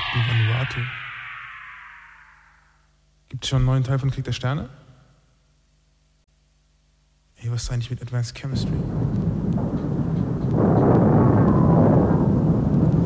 In Vanuatu. Gibt es schon einen neuen Teil von Krieg der Sterne? Ey, was ist eigentlich mit Advanced Chemistry?